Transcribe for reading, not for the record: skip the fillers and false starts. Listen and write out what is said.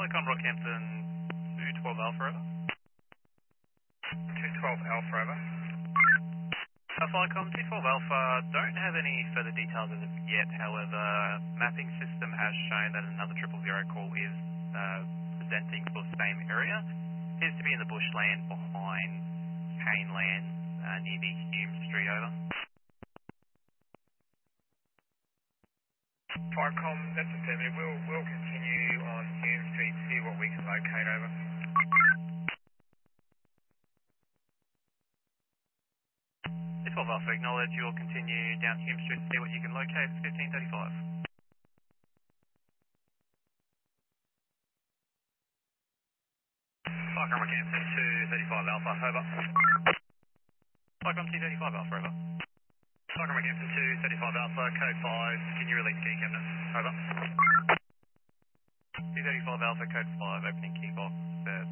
Telecom Rockhampton 212 Alpha over. 212 Alpha over. Telecom 212 Alpha, don't have any further details as of yet, however, mapping system has shown that another 000 call is presenting for the same area. Appears to be in the bushland behind Caneland near the Hume Street over. Firecom, that's affirmative. We'll continue on Hume Street, see what we can locate over. 212 Alpha, acknowledge you'll continue down Hume Street to see what you can locate. It's 1535. Firecom Rockhampton 235 Alpha, over. Telecom 235 Alpha over. Firecom Rockhampton 235 Alpha, code 5, can you release key cabinet? Over. 235 Alpha, code 5, opening key box,